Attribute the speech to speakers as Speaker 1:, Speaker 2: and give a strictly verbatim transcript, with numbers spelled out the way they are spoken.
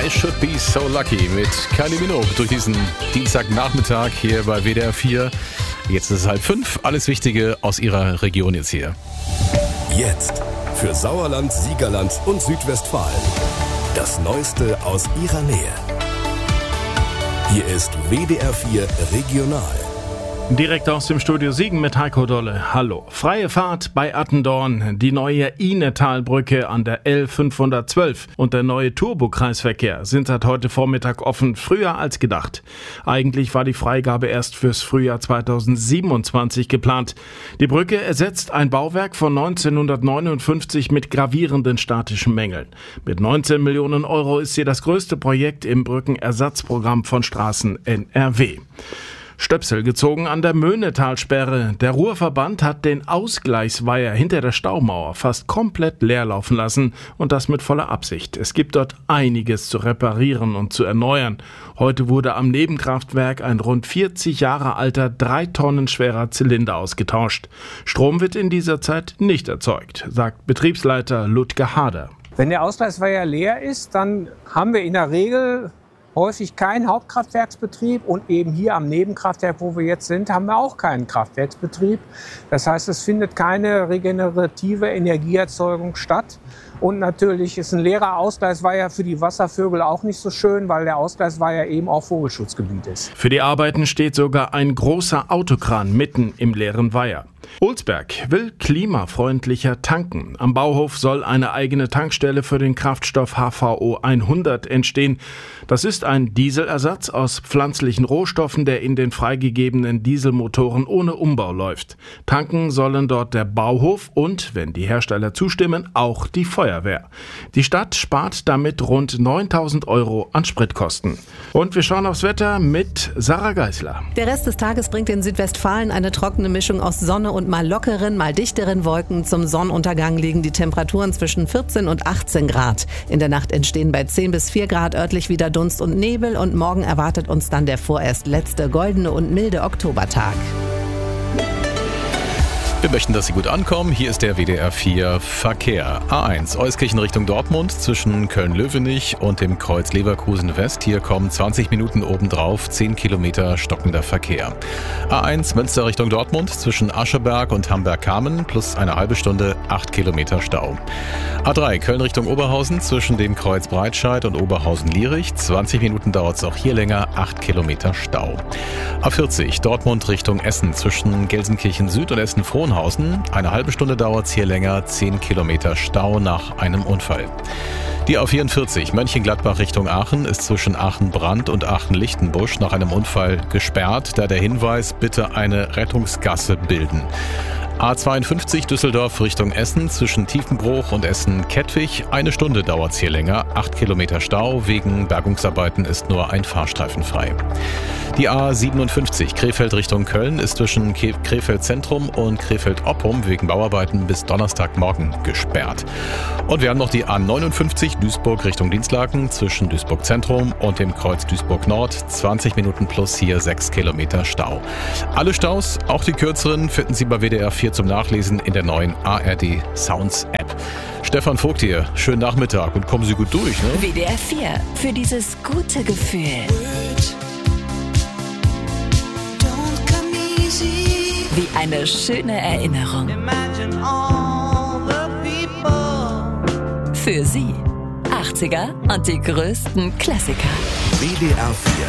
Speaker 1: I Should Be So Lucky mit Kylie Minogue durch diesen Dienstagnachmittag hier bei W D R vier. Jetzt ist es halb fünf. Alles Wichtige aus Ihrer Region jetzt hier.
Speaker 2: Jetzt für Sauerland, Siegerland und Südwestfalen. Das Neueste aus Ihrer Nähe. Hier ist W D R vier Regional.
Speaker 3: Direkt aus dem Studio Siegen mit Heiko Dolle. Hallo. Freie Fahrt bei Attendorn, die neue Ihnetalbrücke an der L fünfhundertzwölf und der neue Turbo-Kreisverkehr sind seit heute Vormittag offen, früher als gedacht. Eigentlich war die Freigabe erst fürs Frühjahr zweitausendsiebenundzwanzig geplant. Die Brücke ersetzt ein Bauwerk von neunzehnhundertneunundfünfzig mit gravierenden statischen Mängeln. Mit neunzehn Millionen Euro ist sie das größte Projekt im Brückenersatzprogramm von Straßen N R W. Stöpsel gezogen an der Möhnetalsperre. Der Ruhrverband hat den Ausgleichsweiher hinter der Staumauer fast komplett leer laufen lassen und das mit voller Absicht. Es gibt dort einiges zu reparieren und zu erneuern. Heute wurde am Nebenkraftwerk ein rund vierzig Jahre alter, drei Tonnen schwerer Zylinder ausgetauscht. Strom wird in dieser Zeit nicht erzeugt, sagt Betriebsleiter Ludger Hader.
Speaker 4: Wenn der Ausgleichsweiher leer ist, dann haben wir in der Regel häufig keinen Hauptkraftwerksbetrieb und eben hier am Nebenkraftwerk, wo wir jetzt sind, haben wir auch keinen Kraftwerksbetrieb. Das heißt, es findet keine regenerative Energieerzeugung statt. Und natürlich ist ein leerer Ausgleichsweiher für die Wasservögel auch nicht so schön, weil der Ausgleichsweiher eben auch Vogelschutzgebiet ist.
Speaker 3: Für die Arbeiten steht sogar ein großer Autokran mitten im leeren Weiher. Olsberg will klimafreundlicher tanken. Am Bauhof soll eine eigene Tankstelle für den Kraftstoff H V O hundert entstehen. Das ist ein Dieselersatz aus pflanzlichen Rohstoffen, der in den freigegebenen Dieselmotoren ohne Umbau läuft. Tanken sollen dort der Bauhof und, wenn die Hersteller zustimmen, auch die Feuerwehr. Die Stadt spart damit rund neuntausend Euro an Spritkosten. Und wir schauen aufs Wetter mit Sarah Geisler.
Speaker 5: Der Rest des Tages bringt in Südwestfalen eine trockene Mischung aus Sonne und mal lockeren, mal dichteren Wolken. Zum Sonnenuntergang liegen die Temperaturen zwischen vierzehn und achtzehn Grad. In der Nacht entstehen bei zehn bis vier Grad örtlich wieder Dunst und Nebel und morgen erwartet uns dann der vorerst letzte goldene und milde Oktobertag.
Speaker 1: Wir möchten, dass Sie gut ankommen. Hier ist der W D R vier Verkehr. A eins, Euskirchen Richtung Dortmund zwischen Köln-Löwenich und dem Kreuz Leverkusen West. Hier kommen zwanzig Minuten obendrauf, zehn Kilometer stockender Verkehr. A eins, Münster Richtung Dortmund zwischen Ascheberg und Hamberg-Kamen plus eine halbe Stunde, acht Kilometer Stau. A drei, Köln Richtung Oberhausen zwischen dem Kreuz Breitscheid und Oberhausen-Lierich. zwanzig Minuten dauert es auch hier länger, acht Kilometer Stau. A vierzig, Dortmund Richtung Essen zwischen Gelsenkirchen Süd und Essen-Frohnhausen. Eine halbe Stunde dauert es hier länger, zehn Kilometer Stau nach einem Unfall. Die A vierundvierzig, Mönchengladbach Richtung Aachen, ist zwischen Aachen-Brand und Aachen-Lichtenbusch nach einem Unfall gesperrt. Da der Hinweis, bitte eine Rettungsgasse bilden. A zweiundfünfzig Düsseldorf Richtung Essen zwischen Tiefenbruch und Essen-Kettwig. Eine Stunde dauert es hier länger, acht Kilometer Stau. Wegen Bergungsarbeiten ist nur ein Fahrstreifen frei. Die A siebenundfünfzig Krefeld Richtung Köln ist zwischen Krefeld Zentrum und Krefeld Oppum wegen Bauarbeiten bis Donnerstagmorgen gesperrt. Und wir haben noch die A neunundfünfzig Duisburg Richtung Dinslaken zwischen Duisburg Zentrum und dem Kreuz Duisburg Nord. zwanzig Minuten plus hier sechs Kilometer Stau. Alle Staus, auch die kürzeren, finden Sie bei W D R vier zum Nachlesen in der neuen A R D Sounds App. Stefan Vogt hier, schönen Nachmittag und kommen Sie gut durch. Ne?
Speaker 6: W D R vier, für dieses gute Gefühl. Wie eine schöne Erinnerung. Für Sie, achtziger und die größten Klassiker.
Speaker 2: W D R vier